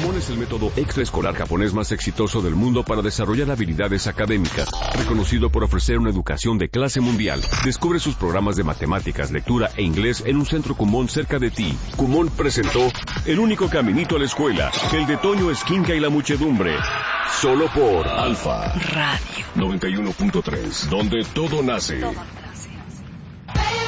Kumon es el método extraescolar japonés más exitoso del mundo para desarrollar habilidades académicas, reconocido por ofrecer una educación de clase mundial. Descubre sus programas de matemáticas, lectura e inglés en un centro Kumon cerca de ti. Kumon presentó El único caminito a la escuela, el de Toño Esquinca y la muchedumbre. Solo por Alfa Radio 91.3, donde todo nace.